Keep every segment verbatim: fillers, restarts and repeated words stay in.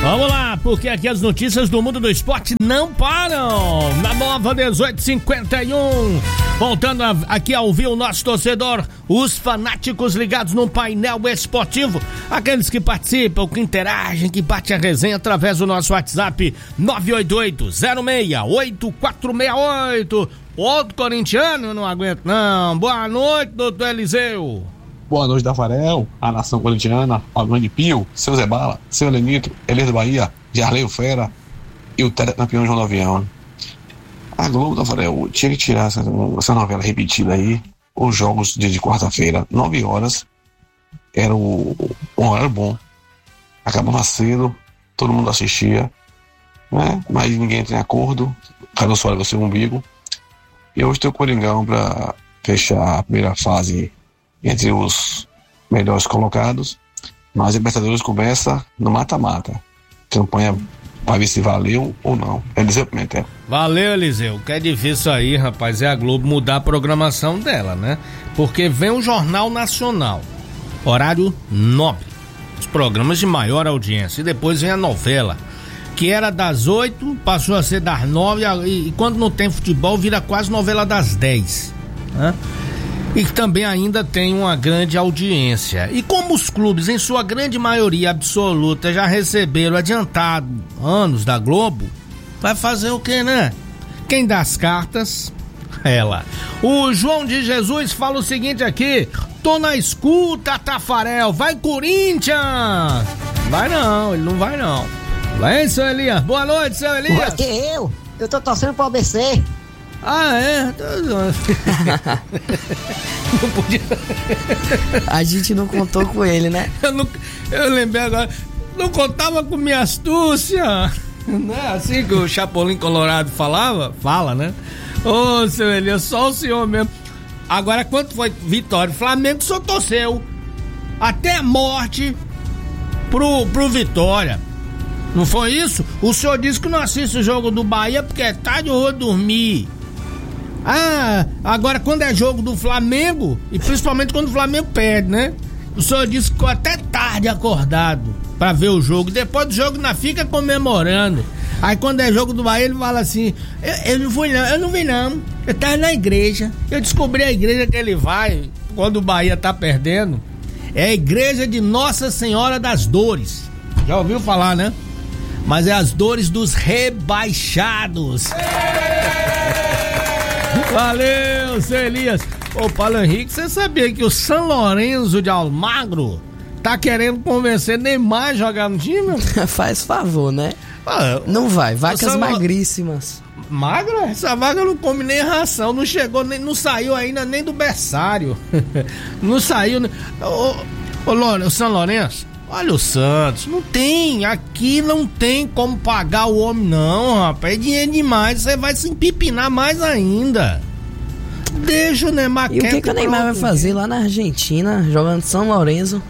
Vamos lá, porque aqui as notícias do mundo do esporte não param. Na nova dezoito e cinquenta e um, voltando a, aqui a ouvir o nosso torcedor, os fanáticos ligados no painel esportivo, aqueles que participam, que interagem, que batem a resenha através do nosso WhatsApp nove oito oito, zero seis, oito quatro seis oito. Outro corintiano, não aguento não. Boa noite, doutor Eliseu. Boa noite, Tafarel, a nação corintiana, o grande Pio, seu Zé Bala, seu Lenito, Elias da Bahia, Jarley Fera e o telecampeão João do Avião. A Globo, Tafarel, tinha que tirar essa, essa novela repetida aí, os jogos dia de quarta-feira, nove horas, era o, um horário bom. Acabava cedo, todo mundo assistia, né? Mas ninguém tem acordo, cada só olha o seu umbigo. E hoje tem o Coringão para fechar a primeira fase entre os melhores colocados, mas a Libertadores começa no mata-mata. Campanha para ver se valeu ou não. Eliseu Pimentel. Valeu, Eliseu. Que é difícil aí, rapaz, é a Globo mudar a programação dela, né? Porque vem o Jornal Nacional, horário nobre, os programas de maior audiência, e depois vem a novela, que era das oito, passou a ser das nove, e, e quando não tem futebol vira quase novela das dez, né? E que também ainda tem uma grande audiência. E como os clubes, em sua grande maioria absoluta, já receberam adiantado anos da Globo, vai fazer o que, né? Quem dá as cartas? Ela. O João de Jesus fala o seguinte aqui: tô na escuta, Tafarel, vai Corinthians! Vai não, ele não vai não. Vai, seu Elias. Boa noite, seu Elias. Vai que eu? Eu tô torcendo pro A B C. Ah, é? Não podia. A gente não contou com ele, né? Eu, não, eu lembrei agora. Não contava com minha astúcia. Não é assim que o Chapolin Colorado falava? Fala, né? Ô, oh, seu Elias, só o senhor mesmo. Agora, quanto foi vitória? O Flamengo só torceu até a morte pro, pro Vitória. Não foi isso? O senhor disse que não assiste o jogo do Bahia porque é tarde, eu vou dormir. Ah, agora quando é jogo do Flamengo, e principalmente quando o Flamengo perde, né? O senhor disse que ficou até tarde acordado pra ver o jogo. Depois do jogo ainda fica comemorando. Aí quando é jogo do Bahia ele fala assim: eu, eu não fui não, eu não vi não. Eu tava na igreja. Eu descobri a igreja que ele vai quando o Bahia tá perdendo. É a igreja de Nossa Senhora das Dores. Já ouviu falar, né? Mas é as dores dos rebaixados. Valeu, seu Elias. Ô, Paulo Henrique, você sabia que o São Lourenço de Almagro tá querendo convencer Neymar a jogar no time? Faz favor, né? Ah, não vai, vacas São... magríssimas. Magra? Essa vaga não come nem ração, não chegou, nem, não saiu ainda nem do berçário. Não saiu. Ô, ô, ô, o São Lourenço, olha o Santos, não tem, aqui não tem como pagar o homem não, rapaz, é dinheiro demais, você vai se empipinar mais ainda. Deixa o Neymar quieto. E o que, que o Neymar vai fazer lá na Argentina, jogando São Lourenço?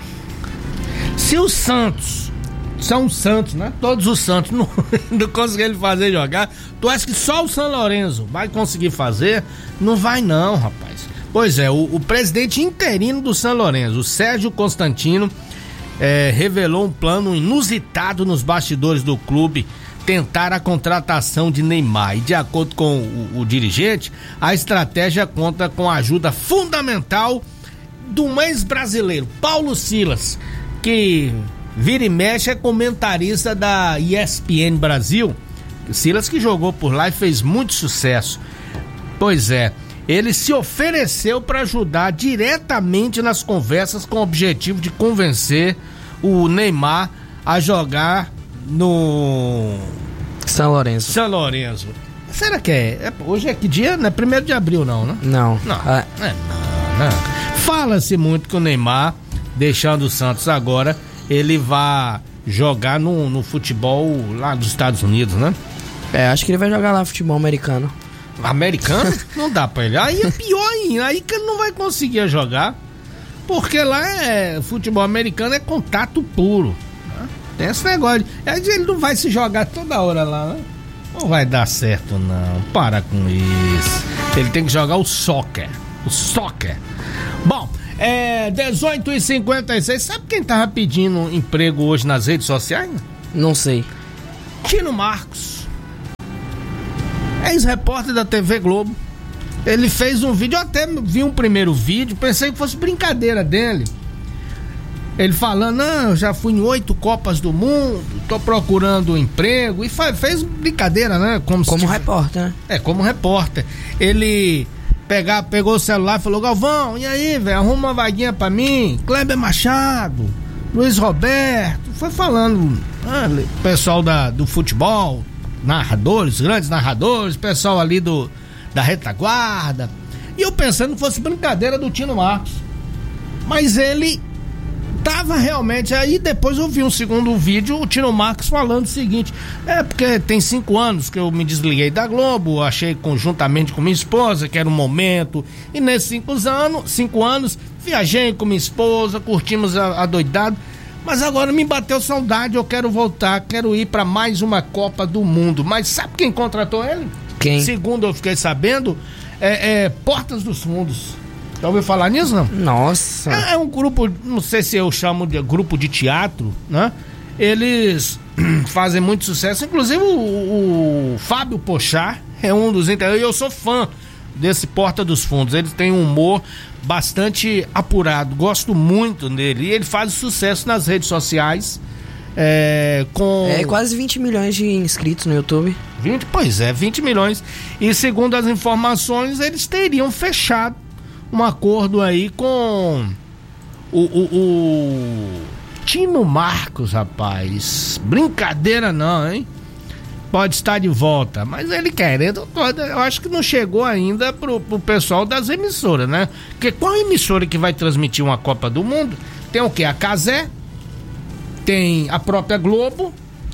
Se o Santos, São Santos, né, todos os Santos não, não conseguiram fazer jogar, tu acha que só o São Lourenço vai conseguir fazer? Não vai não, rapaz. Pois é, o, o presidente interino do São Lourenço, o Sérgio Constantino, É, revelou um plano inusitado nos bastidores do clube, tentar a contratação de Neymar. E de acordo com o, o dirigente, a estratégia conta com a ajuda fundamental do ex-brasileiro Paulo Silas, que vira e mexe é comentarista da E S P N Brasil. Silas que jogou por lá e fez muito sucesso. Pois é, ele se ofereceu para ajudar diretamente nas conversas com o objetivo de convencer o Neymar a jogar no São Lourenço. São Lourenço. Será que é? é hoje é que dia? Não é primeiro de abril não, né? Não. Não, ah. é, não, não. Fala-se muito que o Neymar, deixando o Santos agora, ele vai jogar no, no futebol lá dos Estados Unidos, né? É, acho que ele vai jogar lá futebol americano. Americano? Não dá pra ele. Aí é pior ainda, aí que ele não vai conseguir jogar, porque lá é futebol americano, é contato puro, né? Tem esse negócio de, ele não vai se jogar toda hora lá, né? Não vai dar certo não, para com isso. Ele tem que jogar o soccer, o soccer. Bom, é dezoito e cinquenta e seis. Sabe quem tava pedindo emprego hoje nas redes sociais? Não sei. Tino Marcos, ex-repórter da T V Globo. Ele fez um vídeo, eu até vi um primeiro vídeo, pensei que fosse brincadeira dele. Ele falando, não, eu já fui em oito Copas do Mundo, tô procurando um emprego. E fez brincadeira, né? Como, como se... repórter, né? É, como repórter. Ele pegar, pegou o celular e falou, Galvão, e aí, velho, arruma uma vaguinha pra mim. Kleber Machado, Luiz Roberto. Foi falando, ah, pessoal da, do futebol, narradores, grandes narradores, pessoal ali do, da retaguarda. E eu pensando que fosse brincadeira do Tino Marcos. Mas ele... tava realmente, aí depois eu vi um segundo vídeo, o Tino Marcos falando o seguinte, é porque tem cinco anos que eu me desliguei da Globo, achei conjuntamente com minha esposa que era um momento, e nesses cinco anos, cinco anos viajei com minha esposa, curtimos a, a doidado, mas agora me bateu saudade, eu quero voltar, quero ir para mais uma Copa do Mundo. Mas sabe quem contratou ele? Quem? Segundo eu fiquei sabendo, é, é Portas dos Fundos. Já ouviu falar nisso, não? Nossa. É, é um grupo, não sei se eu chamo de grupo de teatro, né? Eles fazem muito sucesso. Inclusive o, o Fábio Pochá é um dos integrantes. Eu sou fã desse Porta dos Fundos. Ele tem um humor bastante apurado. Gosto muito dele. E ele faz sucesso nas redes sociais. É, com... é quase vinte milhões de inscritos no YouTube. vinte? Pois é, vinte milhões. E segundo as informações, eles teriam fechado um acordo aí com o, o, o Tino Marcos, rapaz. Brincadeira não, hein? Pode estar de volta, mas ele querendo, eu acho que não chegou ainda pro, pro pessoal das emissoras, né? Porque qual emissora que vai transmitir uma Copa do Mundo? Tem o quê? A Cazé, tem a própria Globo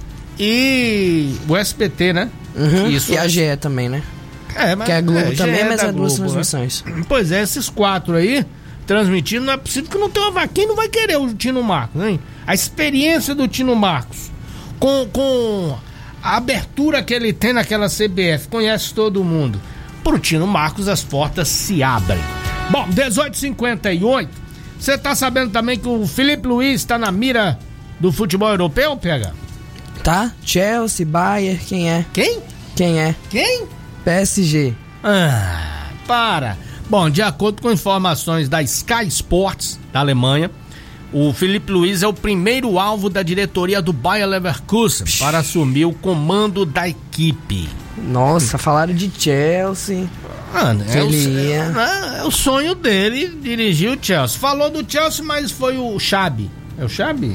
e o S B T, né? Uhum. Isso. E a G E também, né? É, mas que é a Globo é, também, é mas é duas Globo, transmissões. Né? Pois é, esses quatro aí transmitindo, não é possível que não tenha uma vaquinha, não vai querer o Tino Marcos, hein? A experiência do Tino Marcos com, com a abertura que ele tem naquela C B F, conhece todo mundo. Pro Tino Marcos as portas se abrem. Bom, dezoito e cinquenta e oito, você tá sabendo também que o Filipe Luiz tá na mira do futebol europeu, pega? Tá, Chelsea, Bayern, quem é? Quem? Quem é? Quem? P S G. Ah, para. Bom, de acordo com informações da Sky Sports, da Alemanha, o Filipe Luiz é o primeiro alvo da diretoria do Bayer Leverkusen Psh. para assumir o comando da equipe. Nossa, falaram de Chelsea. Ah, é, ele o, ia. É, é o sonho dele dirigir o Chelsea. Falou do Chelsea, mas foi o Xabi. É o Xabi?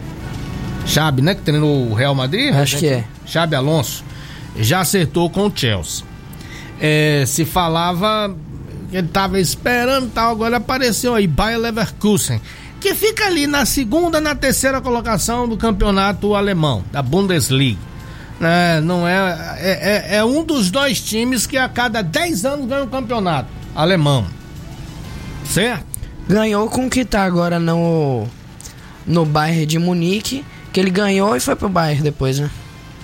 Xabi, né? Que treinou o Real Madrid? Acho que é. Xabi Alonso. Já acertou com o Chelsea. É, se falava que ele tava esperando e tal, agora apareceu aí Bayer Leverkusen, que fica ali na segunda, na terceira colocação do campeonato alemão, da Bundesliga. É, não é, é, é, é um dos dois times que a cada dez anos ganha o um campeonato alemão. Certo? Ganhou com o que tá agora no, no Bayern de Munique, que ele ganhou e foi pro Bayern depois, né?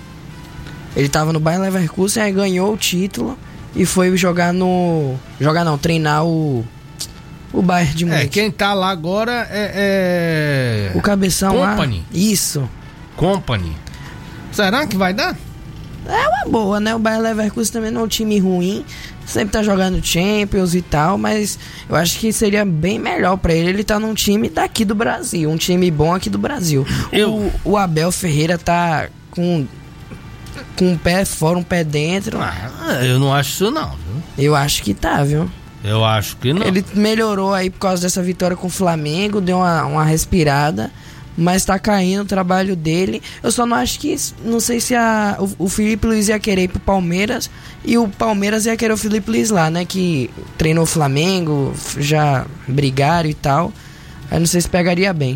Ele tava no Bayer Leverkusen, aí ganhou o título e foi jogar no... Jogar não, treinar o... O Bayern de Munique. É, quem tá lá agora é... é... o cabeção lá. Company. Isso. Company. Será que vai dar? É uma boa, né? O Bayer Leverkusen também não é um time ruim. Sempre tá jogando Champions e tal, mas eu acho que seria bem melhor pra ele ele tá num time daqui do Brasil. Um time bom aqui do Brasil. Eu... O, o Abel Ferreira tá com... com um pé fora, um pé dentro. Ah, eu não acho isso não, viu? Eu acho que tá, viu? Eu acho que não. Ele melhorou aí por causa dessa vitória com o Flamengo, deu uma, uma respirada, mas tá caindo o trabalho dele. Eu só não acho que, não sei se a, o, o Filipe Luiz ia querer ir pro Palmeiras e o Palmeiras ia querer o Filipe Luiz lá, né? Que treinou o Flamengo, já brigaram e tal. Aí não sei se pegaria bem.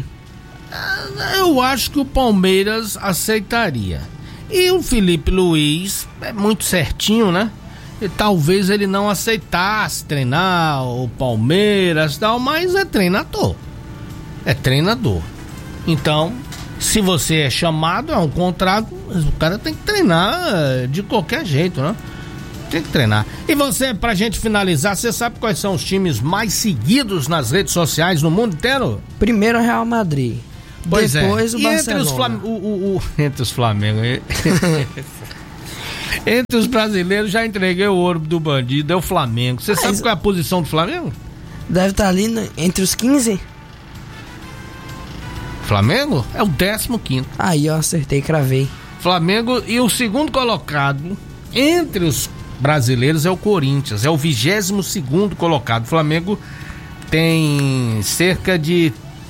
Eu acho que o Palmeiras aceitaria. E o Filipe Luiz é muito certinho, né? E talvez ele não aceitasse treinar o Palmeiras e tal, mas é treinador. É treinador. Então, se você é chamado, é um contrato, o cara tem que treinar de qualquer jeito, né? Tem que treinar. E você, pra gente finalizar, você sabe quais são os times mais seguidos nas redes sociais no mundo inteiro? Primeiro, Real Madrid. Pois depois é. o E Barcelona. Entre os, Flam... o, o, o... entre os Flamengo. Entre os brasileiros, já entreguei o ouro do bandido, é o Flamengo. Você Mas... sabe qual é a posição do Flamengo? Deve estar ali no... entre os quinze. Flamengo é o décimo quinto. Aí eu acertei, cravei. Flamengo, e o segundo colocado entre os brasileiros é o Corinthians, é o vigésimo segundo colocado. O Flamengo tem cerca de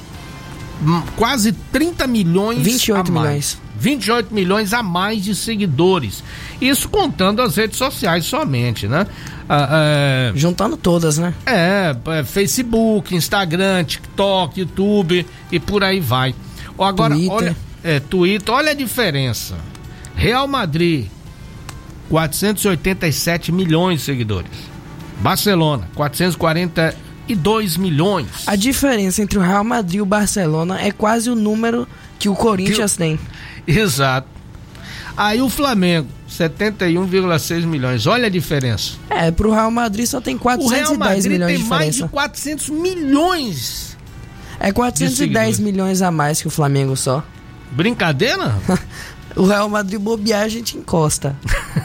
quase trinta milhões vinte e oito a mais. milhões. vinte e oito milhões a mais de seguidores. Isso contando as redes sociais somente, né? Ah, é... Juntando todas, né? É, Facebook, Instagram, TikTok, YouTube e por aí vai. Agora, Twitter. olha, é, Twitter, olha a diferença. Real Madrid, quatrocentos e oitenta e sete milhões de seguidores. Barcelona, quatrocentos e quarenta e dois milhões. A diferença entre o Real Madrid e o Barcelona é quase o número que o Corinthians que... tem. Exato. Aí o Flamengo, setenta e um vírgula seis milhões. Olha a diferença. É, pro Real Madrid só tem quatrocentos e dez milhões de diferença. O Real Madrid tem mais de quatrocentos milhões. É quatrocentos e dez milhões a mais que o Flamengo só. Brincadeira? O Real Madrid bobear, a gente encosta.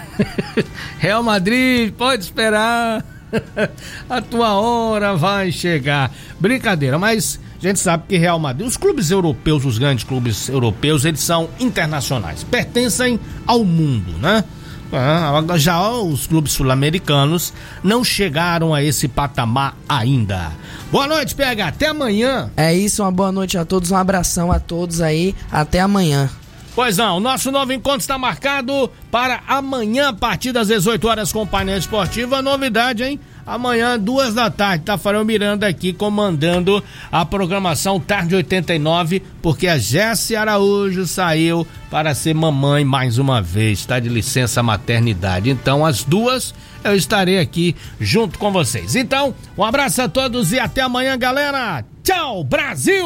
Real Madrid, pode esperar. A tua hora vai chegar. Brincadeira, mas a gente sabe que Real Madrid, os clubes europeus, os grandes clubes europeus, eles são internacionais, pertencem ao mundo, né? Ah, já os clubes sul-americanos não chegaram a esse patamar ainda. Boa noite, P H, até amanhã. É isso, uma boa noite a todos, um abração a todos aí, até amanhã. Pois não, o nosso novo encontro está marcado para amanhã, a partir das dezoito horas com o painel esportivo. A novidade, hein? Amanhã, duas da tarde, Tafarel Miranda aqui comandando a programação Tarde oitenta e nove, porque a Jéssica Araújo saiu para ser mamãe mais uma vez, está de licença maternidade. Então, às duas, eu estarei aqui junto com vocês. Então, um abraço a todos e até amanhã, galera. Tchau, Brasil!